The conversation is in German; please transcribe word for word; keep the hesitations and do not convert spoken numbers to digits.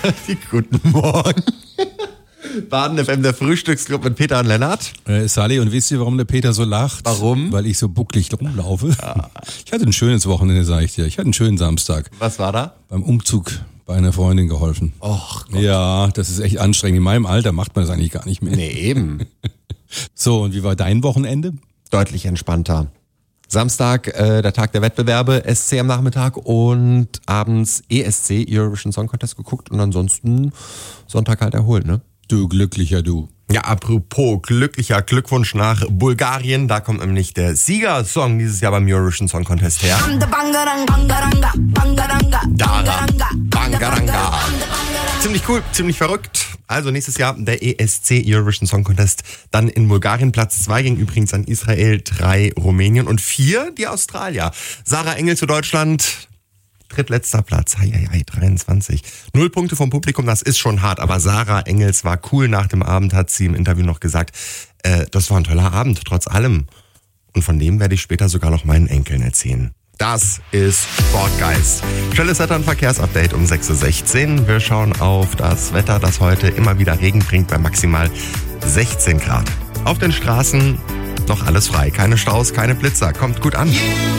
Guten Morgen. Baden F M, der Frühstücksclub mit Peter und Lennart. Äh, Sally, und wisst ihr, warum der Peter so lacht? Warum? Weil ich so bucklig rumlaufe. Ah. Ich hatte ein schönes Wochenende, sag ich dir. Ich hatte einen schönen Samstag. Was war da? Beim Umzug bei einer Freundin geholfen. Och Gott. Ja, das ist echt anstrengend. In meinem Alter macht man das eigentlich gar nicht mehr. Nee, eben. So, und wie war dein Wochenende? Deutlich entspannter. Samstag, äh, der Tag der Wettbewerbe, S C am Nachmittag und abends E S C, Eurovision Song Contest geguckt und ansonsten Sonntag halt erholt, ne? Du glücklicher Du. Ja, apropos glücklicher Glückwunsch nach Bulgarien. Da kommt nämlich der Siegersong dieses Jahr beim Eurovision Song Contest her. Dara Bangaranga. Ziemlich cool, ziemlich verrückt. Also nächstes Jahr der E S C Eurovision Song Contest. Dann in Bulgarien Platz zwei ging übrigens an Israel, drei Rumänien und vier die Australier. Sarah Engel zu Deutschland. Drittletzter Platz, hei, hei, hei, dreiundzwanzig. Null Punkte vom Publikum, das ist schon hart, aber Sarah Engels war cool nach dem Abend, hat sie im Interview noch gesagt, äh, das war ein toller Abend, trotz allem. Und von dem werde ich später sogar noch meinen Enkeln erzählen. Das ist Sportgeist. Schnelles Wetter- und Verkehrsupdate um sechs Uhr sechzehn. Wir schauen auf das Wetter, das heute immer wieder Regen bringt bei maximal sechzehn Grad. Auf den Straßen noch alles frei, keine Staus, keine Blitzer, kommt gut an.